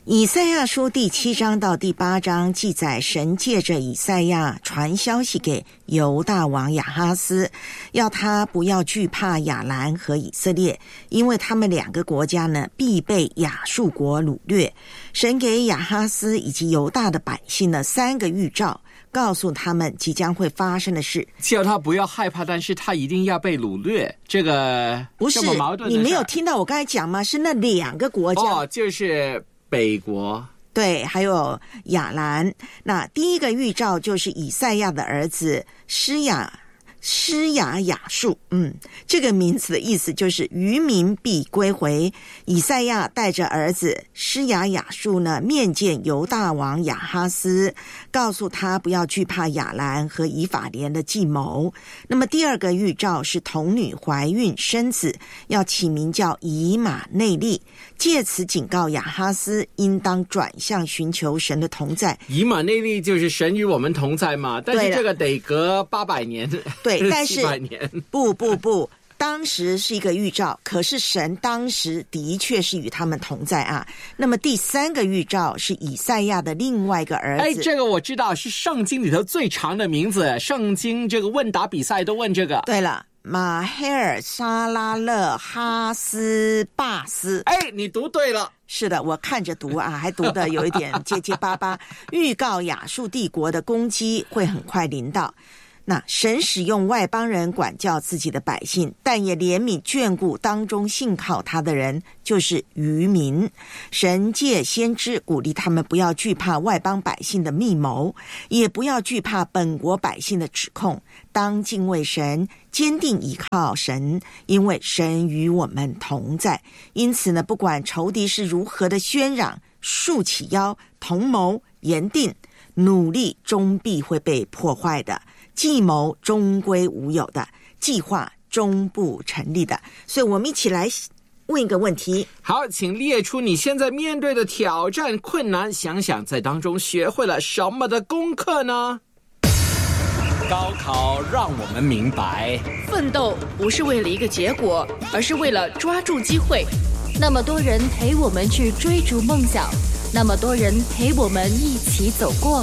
以赛亚书第7章到第8章记载，神借着以赛亚传消息给犹大王亚哈斯，要他不要惧怕亚兰和以色列，因为他们两个国家呢必被亚述国掳掠。神给亚哈斯以及犹大的百姓呢3个预兆，告诉他们即将会发生的事， 叫他不要害怕，但是他一定要被掳掠。这个不是这么矛盾的事， 你没有听到我刚才讲吗？是那两个国家， 就是北国， 对，还有亚兰。那第一个预兆就是以赛亚的儿子施雅雅述，这个名字的意思就是渔民必归回。以赛亚带着儿子施雅雅述呢，面见犹大王亚哈斯，告诉他不要惧怕亚兰和以法莲的计谋。那么第二个预兆是童女怀孕生子，要起名叫以马内利，借此警告亚哈斯应当转向寻求神的同在。 以马内利就是神与我们同在嘛，但是这个得隔800年。 对，但是 700年不，当时是一个预兆，可是神当时的确是与他们同在啊。那么第3个预兆是以赛亚的另外一个儿子， 这个我知道，是圣经里头最长的名字，圣经这个问答比赛都问这个。 对了，马黑尔沙拉勒哈斯巴斯。 你读对了。 是的，我看着读啊，还读得有一点结结巴巴。预告亚述帝国的攻击会很快临到。那神使用外邦人管教自己的百姓，但也怜悯眷顾当中信靠他的人，就是渔民。神借先知鼓励他们不要惧怕外邦百姓的密谋，也不要惧怕本国百姓的指控，当敬畏神，坚定依靠神，因为神与我们同在。因此呢，不管仇敌是如何的喧嚷，竖起腰，同谋言定，努力终必会被破坏的，计谋终归无有的，计划终不成立的。所以我们一起来问一个问题。 好，请列出你现在面对的挑战困难，想想在当中学会了什么的功课呢？高考让我们明白， 奋斗不是为了一个结果，而是为了抓住机会。那么多人陪我们去追逐梦想，那么多人陪我们一起走过。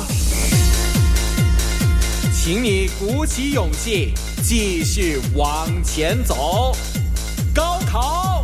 请你鼓起勇气，继续往前走。高考